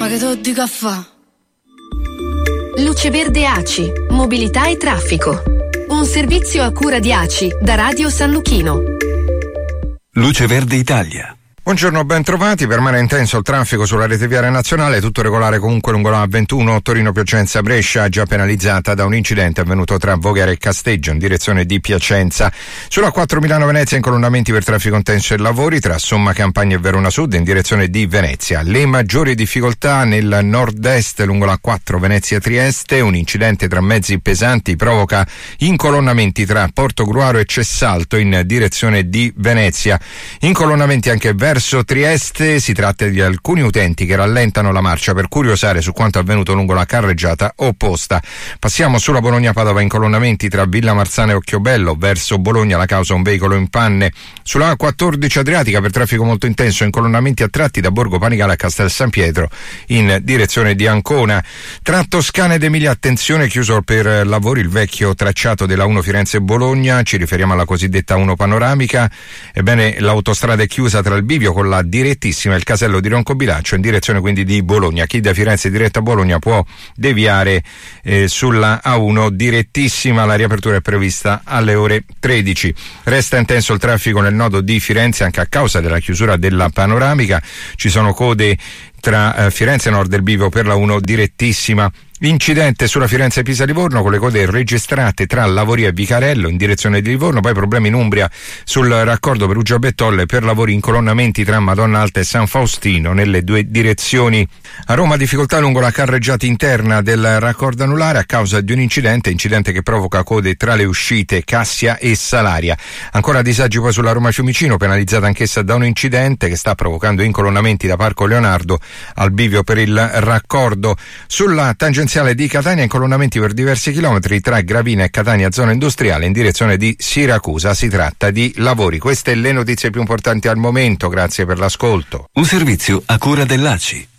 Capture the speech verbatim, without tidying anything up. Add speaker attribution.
Speaker 1: Ma che te dica fa?
Speaker 2: Luce Verde A C I, mobilità e traffico. Un servizio a cura di A C I da Radio San Luchino.
Speaker 3: Luce Verde Italia.
Speaker 4: Buongiorno, ben trovati. Permane intenso il traffico sulla rete viaria nazionale, tutto regolare comunque lungo la A ventuno Torino-Piacenza-Brescia, già penalizzata da un incidente avvenuto tra Voghera e Casteggio in direzione di Piacenza. Sulla quattro Milano-Venezia incolonnamenti per traffico intenso e lavori tra Somma Campagna e Verona Sud in direzione di Venezia. Le maggiori difficoltà nel nord-est lungo la quattro Venezia-Trieste, un incidente tra mezzi pesanti provoca incolonnamenti tra Portogruaro e Cessalto in direzione di Venezia. Incolonnamenti anche verso Verso Trieste, si tratta di alcuni utenti che rallentano la marcia per curiosare su quanto avvenuto lungo la carreggiata opposta. Passiamo sulla Bologna-Padova, incolonnamenti tra Villa Marzana e Occhiobello, verso Bologna la causa un veicolo in panne. Sulla A quattordici Adriatica per traffico molto intenso, incolonnamenti attratti da Borgo Panigale a Castel San Pietro in direzione di Ancona. Tra Toscana ed Emilia, attenzione, chiuso per lavori il vecchio tracciato della uno Firenze-Bologna, ci riferiamo alla cosiddetta uno panoramica. Ebbene, l'autostrada è chiusa tra il bivio con la direttissima e il casello di Roncobilaccio in direzione quindi di Bologna. Chi da Firenze diretta a Bologna può deviare eh, sulla A uno direttissima, la riapertura è prevista alle ore tredici. Resta intenso il traffico nel nodo di Firenze anche a causa della chiusura della panoramica, ci sono code tra eh, Firenze Nord del bivio per la uno direttissima. Incidente sulla Firenze-Pisa-Livorno con le code registrate tra Lavoria e Vicarello in direzione di Livorno, poi problemi in Umbria sul raccordo Perugia-Bettolle per lavori incolonnamenti tra Madonna Alta e San Faustino nelle due direzioni. A Roma difficoltà lungo la carreggiata interna del raccordo anulare a causa di un incidente, incidente che provoca code tra le uscite Cassia e Salaria. Ancora disagi poi sulla Roma-Fiumicino, penalizzata anch'essa da un incidente che sta provocando incolonnamenti da Parco Leonardo al bivio per il raccordo. Sulla tangenziale di Catania incolonnamenti per diversi chilometri tra Gravina e Catania zona industriale in direzione di Siracusa, si tratta di lavori. Queste le notizie più importanti al momento, grazie per l'ascolto.
Speaker 3: Un servizio a cura dell'A C I.